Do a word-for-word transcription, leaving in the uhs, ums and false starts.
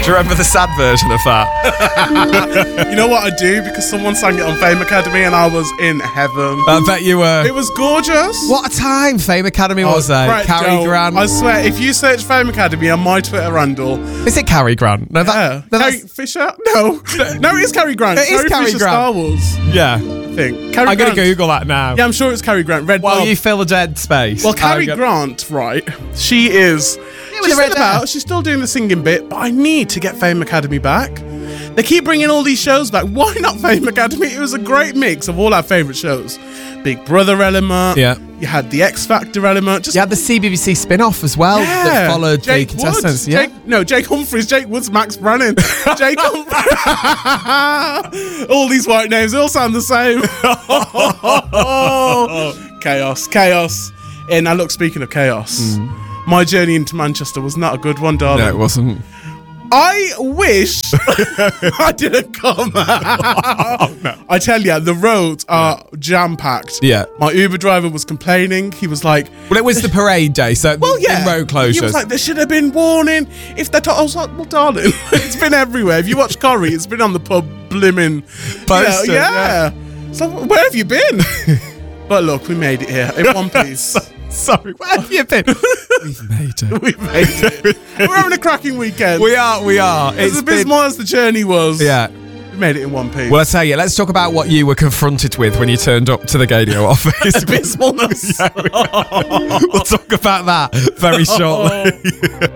you remember the sad version of that? You know what I do? Because someone sang it on Fame Academy and I was in heaven. I bet you were. It was gorgeous. What a time Fame Academy was there. Brett Cary Joe, Grant. I swear, if you search Fame Academy on my Twitter handle, Is it Cary Grant? No, yeah, that, no, Carrie that's- Fisher? No, no, it is Cary Grant. It is Carrie Cary Fisher, Grant. Star Wars. yeah. I think. Cary I'm going to Grant. Google that now. Yeah, I'm sure it's Cary Grant. Red While Bob. you fill a dead space. Well, Cary I'm gonna- Grant, right? She is. with she's the red still about. hair. She's still doing the singing bit, but I need to get Fame Academy back. They keep bringing all these shows back. Why not Fame Academy? It was a great mix of all our favourite shows. Big Brother element. Yeah. You had the X Factor element. Just You had the C B B C spin-off as well yeah. that followed Jake the contestants. Woods. Yeah. Jake, no, Jake Humphries, Jake Woods, Max Brannan. Jake Humphries. All these white names, they all sound the same. Chaos, chaos. And now look, speaking of chaos, my journey into Manchester was not a good one, darling. No, it wasn't. I wish I didn't come. I tell you, the roads are jam-packed. Yeah. My Uber driver was complaining. He was like, Well, it was the parade day, so well, yeah. the road closures. He was like, there should have been warning. If they told, I was like, well, darling, it's been everywhere. If you watch Corrie, it's been on the pub blimmin'. Poster, You know, yeah. So where have you been? But look, we made it here in one piece. Sorry, where have you been? We've made it. We made it. We're having a cracking weekend. We are, we are. As It's abysmal as the journey was. Yeah. We made it in one piece. Well, I tell you, let's talk about what you were confronted with when you turned up to the Gadio office. Abysmalness. Yeah, we- we'll talk about that very shortly.